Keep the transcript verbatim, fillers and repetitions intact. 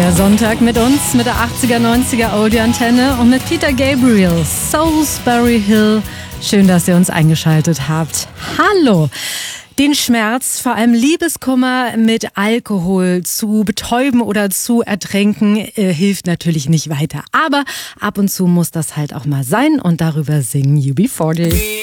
Der Sonntag mit uns, mit der achtziger, neunziger Audioantenne und mit Peter Gabriel, Salisbury Hill. Schön, dass ihr uns eingeschaltet habt. Hallo! Den Schmerz, vor allem Liebeskummer mit Alkohol zu betäuben oder zu ertränken, äh, hilft natürlich nicht weiter. Aber ab und zu muss das halt auch mal sein und darüber singen U B vierzig.